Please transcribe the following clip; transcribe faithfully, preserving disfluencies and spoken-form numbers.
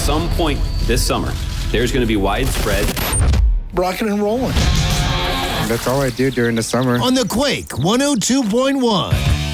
some point this summer, there's going to be widespread rocking and rolling. That's all I do during the summer. On the Quake one oh two point one.